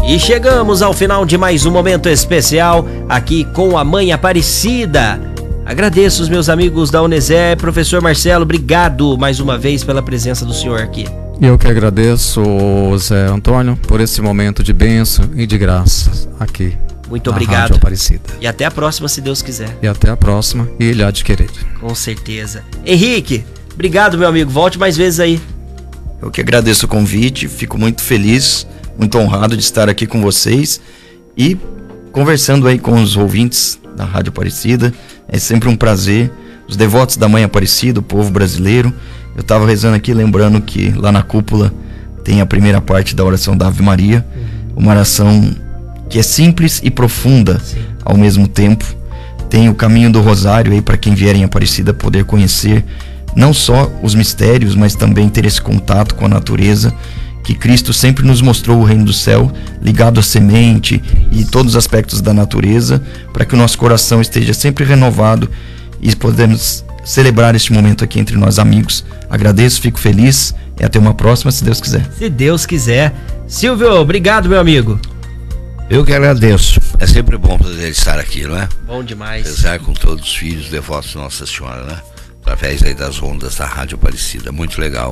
E chegamos ao final de mais um momento especial aqui com a Mãe Aparecida. Agradeço os meus amigos da Unesé. Professor Marcelo, obrigado mais uma vez pela presença do senhor aqui. Eu que agradeço, Zé Antônio, por esse momento de bênção e de graça aqui. Muito na obrigado. Rádio Aparecida. E até a próxima, se Deus quiser. E até a próxima, e Ele há de querer. Com certeza. Henrique, obrigado, meu amigo. Volte mais vezes aí. Eu que agradeço o convite, fico muito feliz, muito honrado de estar aqui com vocês e conversando aí com os ouvintes da Rádio Aparecida. É sempre um prazer. Os devotos da Mãe Aparecida, o povo brasileiro. Eu estava rezando aqui, lembrando que lá na cúpula tem a primeira parte da oração da Ave Maria, uma oração que é simples e profunda ao mesmo tempo. Tem o caminho do Rosário aí para quem vier em Aparecida poder conhecer não só os mistérios, mas também ter esse contato com a natureza, que Cristo sempre nos mostrou o reino do céu ligado à semente e todos os aspectos da natureza, para que o nosso coração esteja sempre renovado e podemos celebrar este momento aqui entre nós amigos. Agradeço, fico feliz e até uma próxima, se Deus quiser. Se Deus quiser. Silvio, obrigado, meu amigo. Eu que agradeço. É sempre bom poder estar aqui, não é? Bom demais. Rezar com todos os filhos devotos de Nossa Senhora, né? Através aí das ondas da Rádio Aparecida. Muito legal.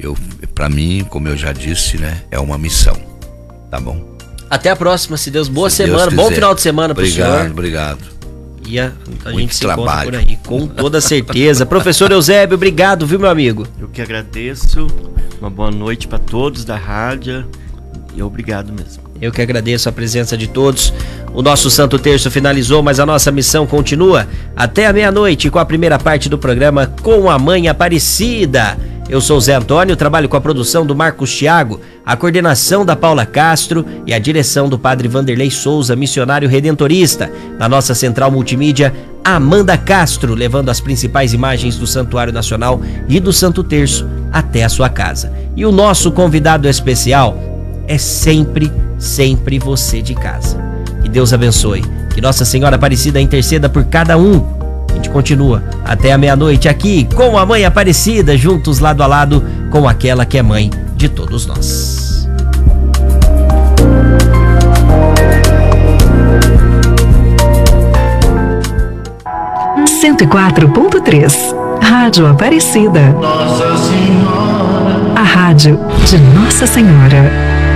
Pra mim, como eu já disse, né? É uma missão. Tá bom? Até a próxima, se Deus. Boa Se semana, Deus bom quiser. final de semana pro senhor. Obrigado. E a Muito gente se trabalho. encontra por aí, com toda certeza. Professor Eusébio, obrigado, viu, meu amigo? Eu que agradeço. Uma boa noite para todos da rádio e obrigado mesmo. Eu que agradeço a presença de todos. O nosso Santo Terço finalizou, mas a nossa missão continua até a meia-noite com a primeira parte do programa Com a Mãe Aparecida. Eu sou o Zé Antônio, trabalho com a produção do Marcos Thiago, a coordenação da Paula Castro e a direção do Padre Vanderlei Souza, missionário redentorista. Na nossa central multimídia, Amanda Castro, levando as principais imagens do Santuário Nacional e do Santo Terço até a sua casa. E o nosso convidado especial é sempre você de casa. Que Deus abençoe. Que Nossa Senhora Aparecida interceda por cada um. A gente continua até a meia-noite aqui com a Mãe Aparecida, juntos lado a lado com aquela que é mãe de todos nós. Cento e 104.3 Rádio Aparecida. Nossa Senhora. A rádio de Nossa Senhora.